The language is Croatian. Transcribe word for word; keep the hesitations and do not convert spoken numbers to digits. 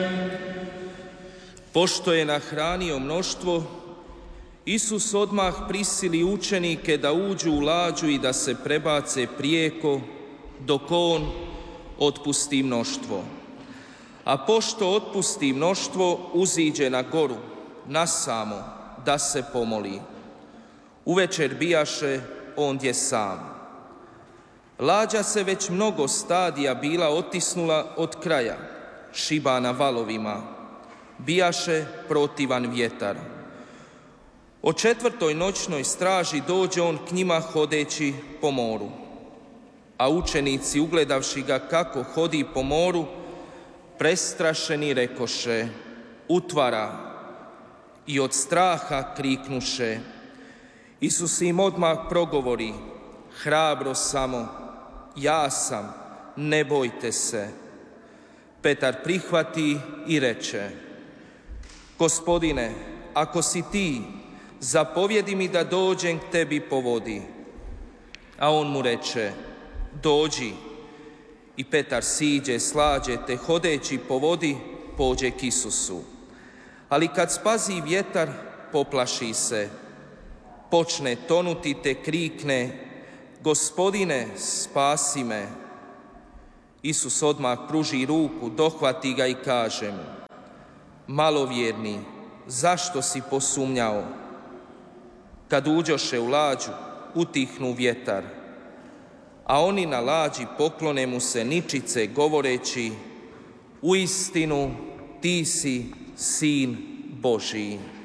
Pošto je nahranio mnoštvo, Isus odmah prisili učenike da uđu u lađu i da se prebace prijeko, dok on otpusti mnoštvo. A pošto otpusti mnoštvo, uziđe na goru, nasamo, da se pomoli. Uvečer bijaše ondje sam. Lađa se već mnogo stadija bila otisnula od kraja, šibana valovima. Bijaše protivan vjetar. O četvrtoj noćnoj straži dođe on k njima hodeći po moru. A učenici, ugledavši ga kako hodi po moru, prestrašeni rekoše: utvara, i od straha kriknuše. Isus im odmah progovori: hrabro samo, ja sam, ne bojte se. Petar prihvati i reče: Gospodine, ako si ti, zapovjedi mi da dođem k tebi po vodi. A on mu reče: dođi. I Petar siđe s lađe, te hodeći po vodi pođe k Isusu. Ali kad spazi vjetar, poplaši se. Počne tonuti, te krikne: Gospodine, spasi me. Isus odmah pruži ruku, dohvati ga i kaže mu: malovjerni, zašto si posumnjao? Kad uđoše u lađu, utihnu vjetar, a oni na lađi poklone mu se ničice, govoreći: uistinu ti si Sin Božji.